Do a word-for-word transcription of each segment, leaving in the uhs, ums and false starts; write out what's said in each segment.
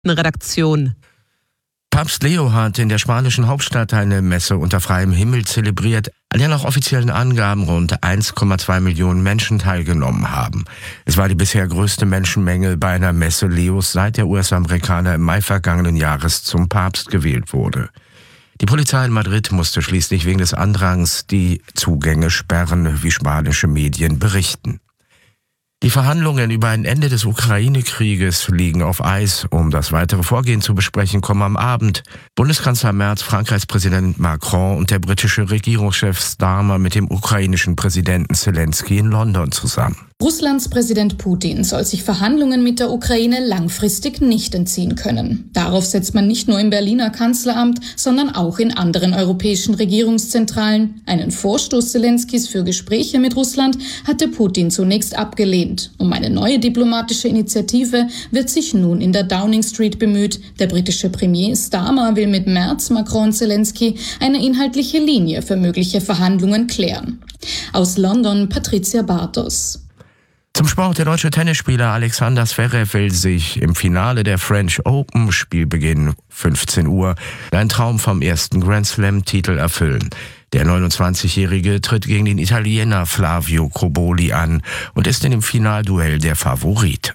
Redaktion. Papst Leo hat in der spanischen Hauptstadt eine Messe unter freiem Himmel zelebriert, an der nach offiziellen Angaben rund eins Komma zwei Millionen Menschen teilgenommen haben. Es war die bisher größte Menschenmenge bei einer Messe Leos, seit der U S-Amerikaner im Mai vergangenen Jahres zum Papst gewählt wurde. Die Polizei in Madrid musste schließlich wegen des Andrangs die Zugänge sperren, wie spanische Medien berichten. Die Verhandlungen über ein Ende des Ukraine-Krieges liegen auf Eis. Um das weitere Vorgehen zu besprechen, kommen am Abend Bundeskanzler Merz, Frankreichs Präsident Macron und der britische Regierungschef Starmer mit dem ukrainischen Präsidenten Zelensky in London zusammen. Russlands Präsident Putin soll sich Verhandlungen mit der Ukraine langfristig nicht entziehen können. Darauf setzt man nicht nur im Berliner Kanzleramt, sondern auch in anderen europäischen Regierungszentralen. Einen Vorstoß Zelenskys für Gespräche mit Russland hatte Putin zunächst abgelehnt. Um eine neue diplomatische Initiative wird sich nun in der Downing Street bemüht. Der britische Premier Starmer will mit Merz, Macron und Zelensky eine inhaltliche Linie für mögliche Verhandlungen klären. Aus London Patricia Bartos. Zum Sport: Der deutsche Tennisspieler Alexander Zverev will sich im Finale der French Open, Spielbeginn fünfzehn Uhr, einen Traum vom ersten Grand Slam-Titel erfüllen. Der neunundzwanzigjährige tritt gegen den Italiener Flavio Cobolli an und ist in dem Finalduell der Favorit.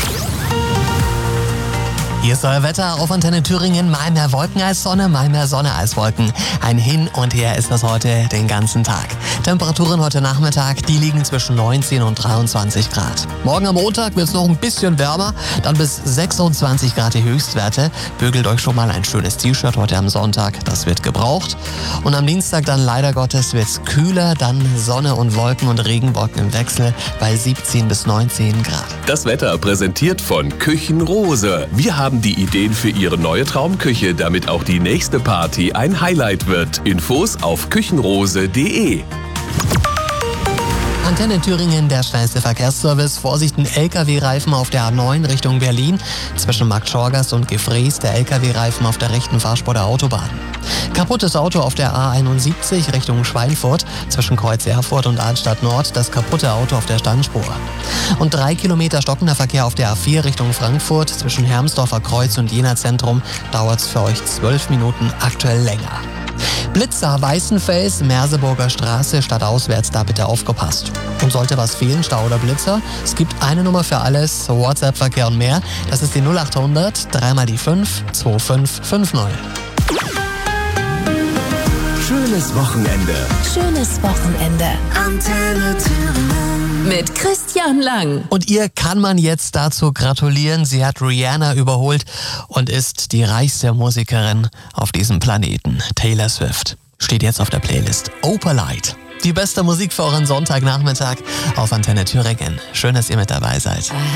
Hier ist euer Wetter auf Antenne Thüringen. Mal mehr Wolken als Sonne, mal mehr Sonne als Wolken. Ein Hin und Her ist das heute den ganzen Tag. Temperaturen heute Nachmittag, die liegen zwischen neunzehn und dreiundzwanzig Grad. Morgen am Montag wird es noch ein bisschen wärmer, dann bis sechsundzwanzig Grad die Höchstwerte. Bügelt euch schon mal ein schönes T-Shirt heute am Sonntag, das wird gebraucht. Und am Dienstag dann leider Gottes wird es kühler, dann Sonne und Wolken und Regenwolken im Wechsel bei siebzehn bis neunzehn Grad. Das Wetter präsentiert von Küchenrose. Wir haben die Ideen für Ihre neue Traumküche, damit auch die nächste Party ein Highlight wird. Infos auf küchenrose punkt de. Antenne Thüringen, der schnellste Verkehrsservice. Vorsicht, ein L K W-Reifen auf der A neun Richtung Berlin. Zwischen Markt Schorgast und Gefrees der L K W-Reifen auf der rechten Fahrspur der Autobahn. Kaputtes Auto auf der A einundsiebzig Richtung Schweinfurt. Zwischen Kreuz Erfurt und Arnstadt Nord das kaputte Auto auf der Standspur. Und drei Kilometer stockender Verkehr auf der A vier Richtung Frankfurt. Zwischen Hermsdorfer Kreuz und Jena Zentrum dauert es für euch zwölf Minuten, aktuell länger. Blitzer, Weißenfels, Merseburger Straße, stadtauswärts, da bitte aufgepasst. Und sollte was fehlen, Stau oder Blitzer, es gibt eine Nummer für alles, WhatsApp-Verkehr und mehr. Das ist die null acht hundert, drei mal die fünf, zwei fünf fünf null. Schönes Wochenende. Schönes Wochenende. Antenne Thüringen. Mit Christian Lang. Und ihr kann man jetzt dazu gratulieren. Sie hat Rihanna überholt und ist die reichste Musikerin auf diesem Planeten. Taylor Swift steht jetzt auf der Playlist. Opalite. Die beste Musik für euren Sonntagnachmittag auf Antenne Thüringen. Schön, dass ihr mit dabei seid.